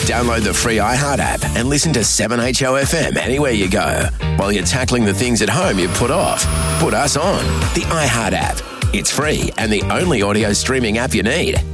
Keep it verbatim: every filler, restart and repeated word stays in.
Download the free iHeart app and listen to seven H O F M anywhere you go. While you're tackling the things at home you put off, put us on. The iHeart app. It's free and the only audio streaming app you need.